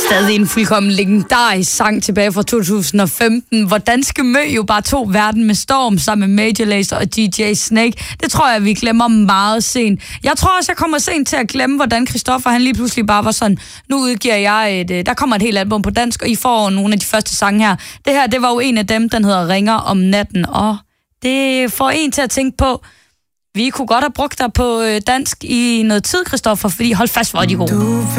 Stadig en fuldkommen legendarisk sang tilbage fra 2015, hvor Danske Mø jo bare tog verden med storm sammen med Major Lazer og DJ Snake. Det tror jeg, vi glemmer meget sent. Jeg tror også, jeg kommer sent til at glemme, hvordan Christoffer han lige pludselig bare var sådan, nu udgiver jeg der kommer et helt album på dansk, og I får nogle af de første sange her. Det her, det var jo en af dem, den hedder Ringer om natten, og det får en til at tænke på, vi kunne godt have brugt dig på dansk i noget tid, Christoffer, fordi hold fast, hvor er de gode.